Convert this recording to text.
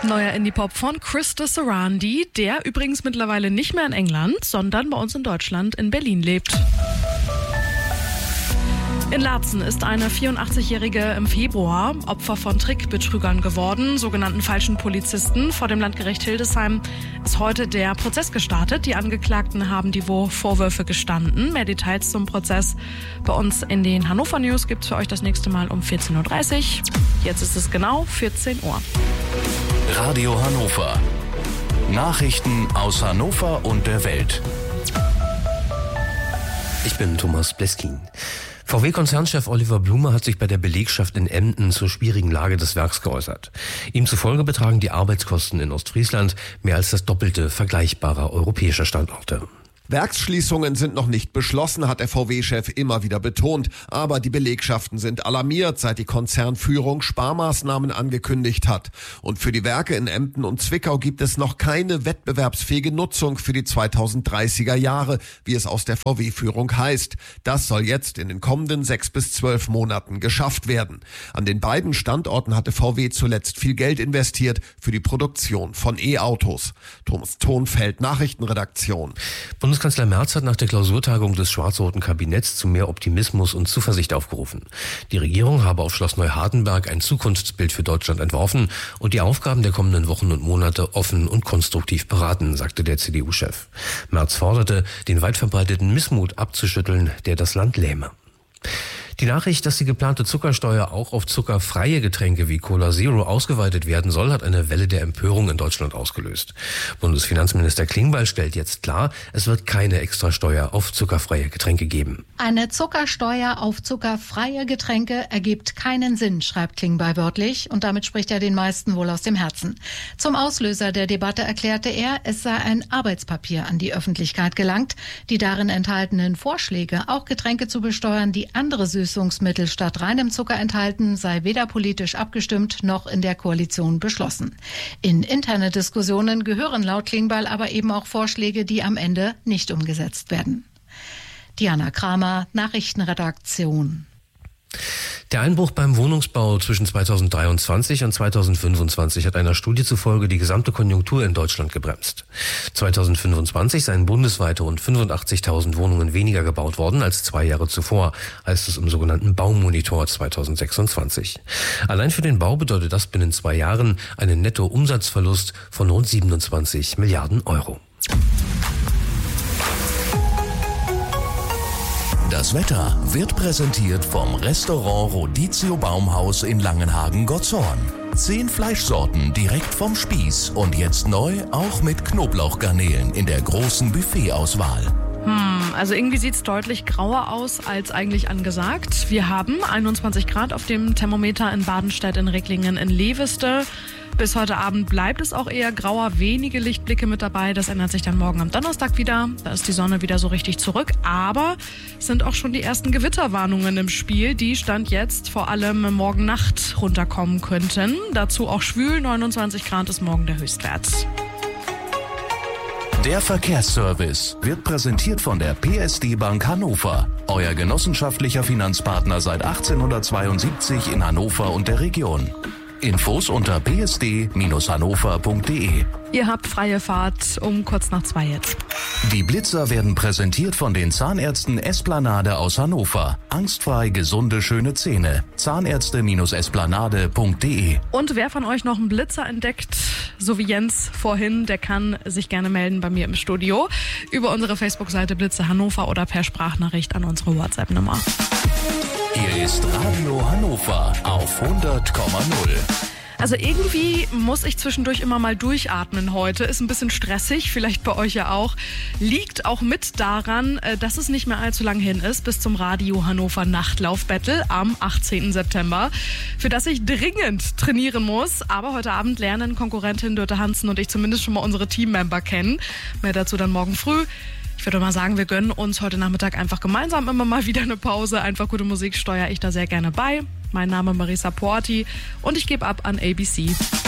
Neuer Indie-Pop von Krista Sarandí, der übrigens mittlerweile nicht mehr in England, sondern bei uns in Deutschland in Berlin lebt. In Laatzen ist eine 84-Jährige im Februar Opfer von Trickbetrügern geworden, sogenannten falschen Polizisten. Vor dem Landgericht Hildesheim ist heute der Prozess gestartet. Die Angeklagten haben die Vorwürfe gestanden. Mehr Details zum Prozess bei uns in den Hannover News gibt es für euch das nächste Mal um 14.30 Uhr. Jetzt ist es genau 14 Uhr. Radio Hannover. Nachrichten aus Hannover und der Welt. Ich bin Thomas Bleskin. VW-Konzernchef Oliver Blume hat sich bei der Belegschaft in Emden zur schwierigen Lage des Werks geäußert. Ihm zufolge betragen die Arbeitskosten in Ostfriesland mehr als das Doppelte vergleichbarer europäischer Standorte. Werksschließungen sind noch nicht beschlossen, hat der VW-Chef immer wieder betont. Aber die Belegschaften sind alarmiert, seit die Konzernführung Sparmaßnahmen angekündigt hat. Und für die Werke in Emden und Zwickau gibt es noch keine wettbewerbsfähige Nutzung für die 2030er Jahre, wie es aus der VW-Führung heißt. Das soll jetzt in den kommenden 6 bis 12 Monaten geschafft werden. An den beiden Standorten hatte VW zuletzt viel Geld investiert für die Produktion von E-Autos. Thomas Thonfeld, Nachrichtenredaktion. Bundeskanzler Merz hat nach der Klausurtagung des schwarz-roten Kabinetts zu mehr Optimismus und Zuversicht aufgerufen. Die Regierung habe auf Schloss Neuhardenberg ein Zukunftsbild für Deutschland entworfen und die Aufgaben der kommenden Wochen und Monate offen und konstruktiv beraten, sagte der CDU-Chef. Merz forderte, den weit verbreiteten Missmut abzuschütteln, der das Land lähme. Die Nachricht, dass die geplante Zuckersteuer auch auf zuckerfreie Getränke wie Cola Zero ausgeweitet werden soll, hat eine Welle der Empörung in Deutschland ausgelöst. Bundesfinanzminister Klingbeil stellt jetzt klar, es wird keine Extrasteuer auf zuckerfreie Getränke geben. Eine Zuckersteuer auf zuckerfreie Getränke ergibt keinen Sinn, schreibt Klingbeil wörtlich, und damit spricht er den meisten wohl aus dem Herzen. Zum Auslöser der Debatte erklärte er, es sei ein Arbeitspapier an die Öffentlichkeit gelangt. Die darin enthaltenen Vorschläge, auch Getränke zu besteuern, die andere Süßungsmittel statt reinem Zucker enthalten, sei weder politisch abgestimmt noch in der Koalition beschlossen. In interne Diskussionen gehören laut Klingbeil aber eben auch Vorschläge, die am Ende nicht umgesetzt werden. Diana Kramer, Nachrichtenredaktion. Der Einbruch beim Wohnungsbau zwischen 2023 und 2025 hat einer Studie zufolge die gesamte Konjunktur in Deutschland gebremst. 2025 seien bundesweit rund 85.000 Wohnungen weniger gebaut worden als 2 Jahre zuvor, heißt es im sogenannten Baumonitor 2026. Allein für den Bau bedeutet das binnen 2 Jahren einen Nettoumsatzverlust von rund 27 Milliarden Euro. Das Wetter wird präsentiert vom Restaurant Rodizio Baumhaus in Langenhagen-Gottshorn. 10 Fleischsorten direkt vom Spieß und jetzt neu auch mit Knoblauchgarnelen in der großen Buffetauswahl. Also irgendwie sieht es deutlich grauer aus als eigentlich angesagt. Wir haben 21 Grad auf dem Thermometer in Badenstedt, in Ricklingen, in Leveste. Bis heute Abend bleibt es auch eher grauer, wenige Lichtblicke mit dabei. Das ändert sich dann morgen am Donnerstag wieder. Da ist die Sonne wieder so richtig zurück. Aber es sind auch schon die ersten Gewitterwarnungen im Spiel, die Stand jetzt vor allem morgen Nacht runterkommen könnten. Dazu auch schwül, 29 Grad ist morgen der Höchstwert. Der Verkehrsservice wird präsentiert von der PSD Bank Hannover. Euer genossenschaftlicher Finanzpartner seit 1872 in Hannover und der Region. Infos unter psd-hannover.de. Ihr habt freie Fahrt um kurz nach 2 jetzt. Die Blitzer werden präsentiert von den Zahnärzten Esplanade aus Hannover. Angstfrei gesunde, schöne Zähne. Zahnärzte-esplanade.de. Und wer von euch noch einen Blitzer entdeckt, so wie Jens vorhin, der kann sich gerne melden bei mir im Studio. Über unsere Facebook-Seite Blitze Hannover oder per Sprachnachricht an unsere WhatsApp-Nummer. Hier ist Radio Hannover auf 100,0. Also irgendwie muss ich zwischendurch immer mal durchatmen heute. Ist ein bisschen stressig, vielleicht bei euch ja auch. Liegt auch mit daran, dass es nicht mehr allzu lang hin ist bis zum Radio Hannover Nachtlauf-Battle am 18. September, für das ich dringend trainieren muss. Aber heute Abend lernen Konkurrentin Dörte Hansen und ich zumindest schon mal unsere Teammember kennen. Mehr dazu dann morgen früh. Ich würde mal sagen, wir gönnen uns heute Nachmittag einfach gemeinsam immer mal wieder eine Pause. Einfach gute Musik steuere ich da sehr gerne bei. Mein Name ist Marisa Porti und ich gebe ab an ABC.